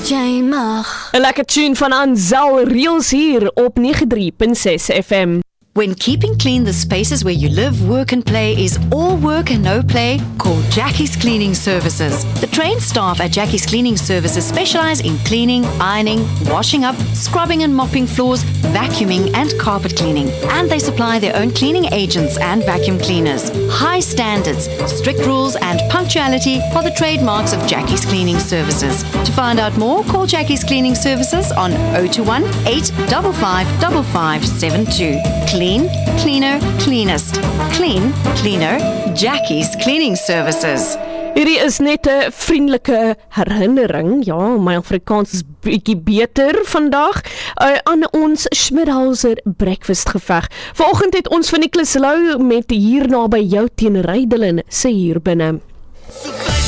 jy mag. 'n lekker tune van Anzel Reels hier op 93.6 FM. When keeping clean the spaces where you live, work and play is all work and no play, call Jackie's Cleaning Services. The trained staff at Jackie's Cleaning Services specialise in cleaning, ironing, washing up, scrubbing and mopping floors, vacuuming and carpet cleaning. And they supply their own cleaning agents and vacuum cleaners. High standards, strict rules and punctuality are the trademarks of Jackie's Cleaning Services. To find out more, call Jackie's Cleaning Services on 021 855 5572. Clean, cleaner, cleanest. Clean, cleaner, Jackie's Cleaning Services. Hierdie is net 'n vriendelike herinnering, ja, my Afrikaans is bietjie beter vandag, aan ons Schmidhauser breakfast geveg. Vanoggend het ons van Nicholas Lou met hier naby jou teen Rydelen se hier binne.